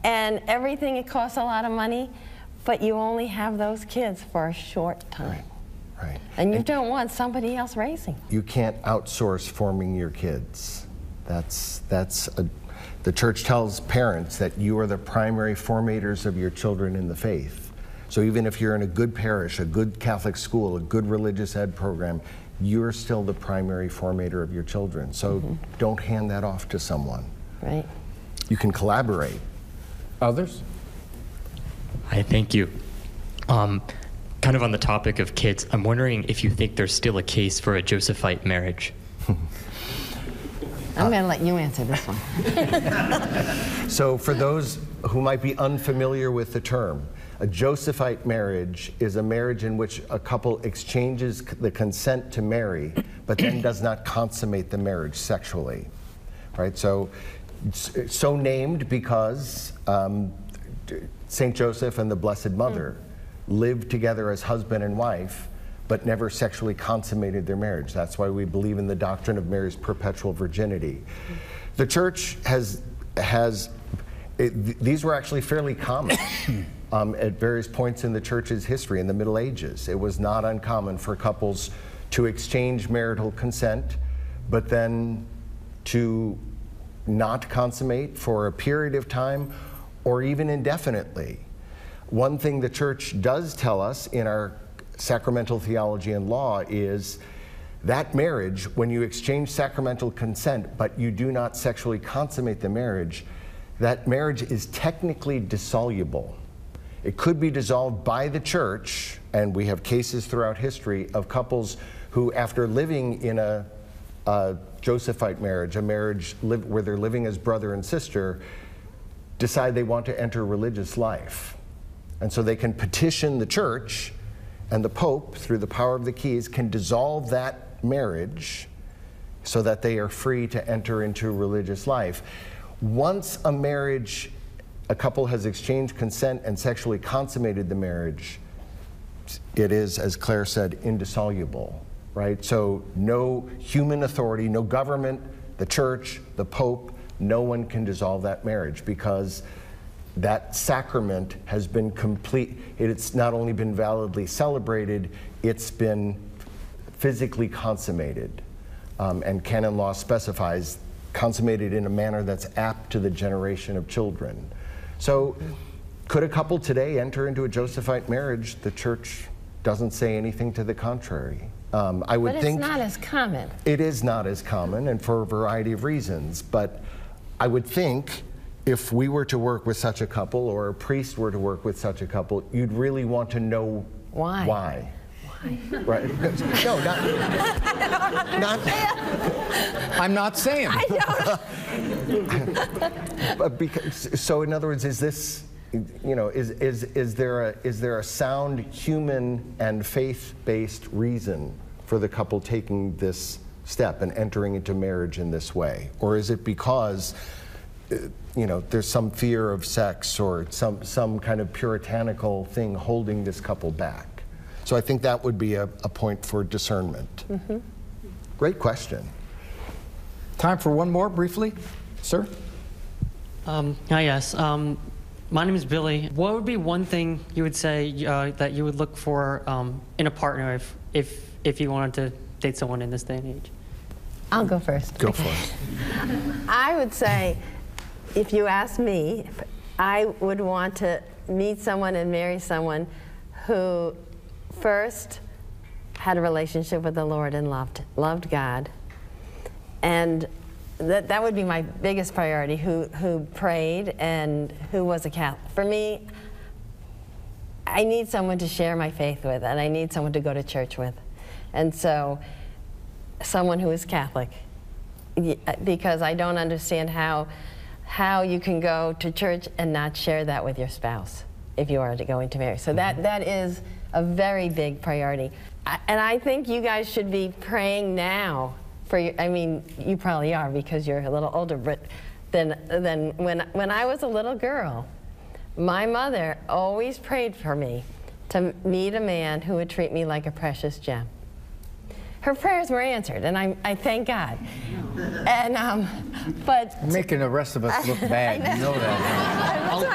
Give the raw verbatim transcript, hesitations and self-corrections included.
and everything, it costs a lot of money, but you only have those kids for a short time. Right. Right. And you and don't want somebody else raising them. You can't outsource forming your kids. That's, that's a, the church tells parents that you are the primary formators of your children in the faith. So even if you're in a good parish, a good Catholic school, a good religious ed program, you're still the primary formator of your children. So mm-hmm. don't hand that off to someone. Right. You can collaborate. Others? Hi, thank you. Um, kind of on the topic of kids, I'm wondering if you think there's still a case for a Josephite marriage. I'm going to let you answer this one. So for those who might be unfamiliar with the term, a Josephite marriage is a marriage in which a couple exchanges the consent to marry, but then does not consummate the marriage sexually, right? So, so named because um, Saint Joseph and the Blessed Mother mm. lived together as husband and wife, but never sexually consummated their marriage. That's why we believe in the doctrine of Mary's perpetual virginity. The church has, has it, th these were actually fairly common um, at various points in the church's history in the Middle Ages. It was not uncommon for couples to exchange marital consent, but then to not consummate for a period of time or even indefinitely. One thing the church does tell us in our sacramental theology and law is that marriage, when you exchange sacramental consent, but you do not sexually consummate the marriage, that marriage is technically dissoluble. It could be dissolved by the church, and we have cases throughout history of couples who, after living in a, a Josephite marriage, a marriage live, where they're living as brother and sister, decide they want to enter religious life. And so they can petition the church, and the Pope, through the power of the keys, can dissolve that marriage so that they are free to enter into religious life. Once a marriage, a couple has exchanged consent and sexually consummated the marriage, it is, as Claire said, indissoluble, right? So no human authority, no government, the church, the Pope, no one can dissolve that marriage because that sacrament has been complete. It's not only been validly celebrated, it's been physically consummated. Um, and canon law specifies consummated in a manner that's apt to the generation of children. So could a couple today enter into a Josephite marriage? The church doesn't say anything to the contrary. Um, I would but it's think not as common. It is not as common, and for a variety of reasons. But I would think if we were to work with such a couple, or a priest were to work with such a couple, you'd really want to know why. Why? Why? Right? No, not. not I'm not saying. I don't. But because, so, in other words, is this, you know, is is is there a is there a sound human and faith-based reason for the couple taking this step and entering into marriage in this way, or is it because, you know, there's some fear of sex or some, some kind of puritanical thing holding this couple back? So I think that would be a, a point for discernment. Mm-hmm. Great question. Time for one more, briefly. Sir? Um, hi, yes. Um, my name is Billy. What would be one thing you would say uh, that you would look for um, in a partner if, if, if you wanted to date someone in this day and age? I'll go first. Go for it. I would say, if you ask me, I would want to meet someone and marry someone who first had a relationship with the Lord and loved, loved God. And that, that would be my biggest priority, who, who prayed and who was a Catholic. For me, I need someone to share my faith with, and I need someone to go to church with. And so, someone who is Catholic, because I don't understand how how you can go to church and not share that with your spouse if you are going to marry. So that that is a very big priority. I, and I think you guys should be praying now for your, I mean, you probably are because you're a little older, but than, than when, when I was a little girl, my mother always prayed for me to meet a man who would treat me like a precious gem. Her prayers were answered, and I, I thank God. And um, but You're making the rest of us look bad. You know that.